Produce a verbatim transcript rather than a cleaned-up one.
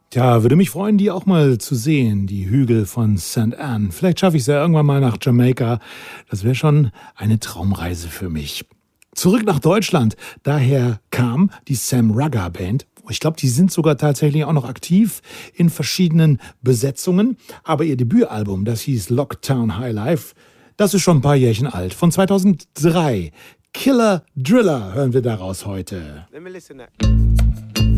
Tja, würde mich freuen, die auch mal zu sehen, die Hügel von Sankt Ann. Vielleicht schaffe ich es ja irgendwann mal nach Jamaika. Das wäre schon eine Traumreise für mich. Zurück nach Deutschland. Daher kam die Sam Rugger Band. Ich glaube, die sind sogar tatsächlich auch noch aktiv in verschiedenen Besetzungen. Aber ihr Debütalbum, das hieß Lockdown High Life, das ist schon ein paar Jährchen alt. Von zweitausenddrei. Killer Driller hören wir daraus heute. Let me listen to that.